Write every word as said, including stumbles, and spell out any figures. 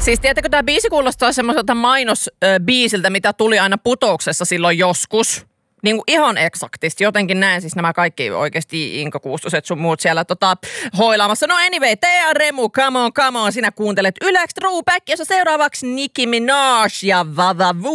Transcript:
Siis tiedättekö, tämä biisi kuulostaa semmoiselta mainosbiisiltä, mitä tuli aina putouksessa silloin joskus. Niin kuin ihan eksaktisti. Jotenkin näen siis nämä kaikki oikeasti Inka Kuustoset sun muut siellä tota, hoilaamassa. No anyway, Tea Remu, come on, come on. Sinä kuuntelet Yle X Throwback, jossa seuraavaksi Nicki Minaj ja Vava Vu.